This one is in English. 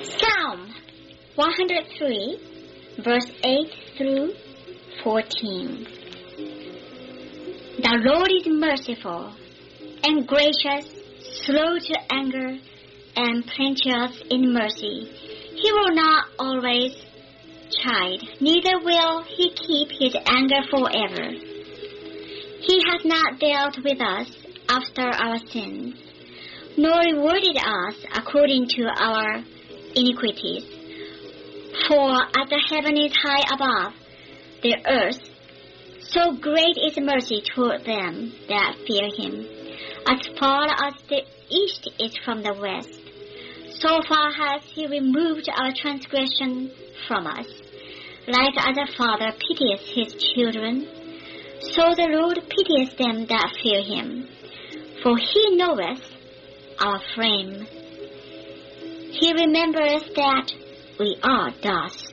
Psalm 103, verse 8 through 14. The Lord is merciful and gracious, slow to anger, and plenteous in mercy. He will not always chide, neither will he keep his anger forever. He has not dealt with us after our sins, nor rewarded us according to our iniquities. For as the heaven is high above the earth, so great is mercy toward them that fear him. As far as the east is from the west, so far has he removed our transgression from us. Like as a father pitieth his children, so the Lord pitieth them that fear him. For he knoweth our frame. He remembereth that we are dust.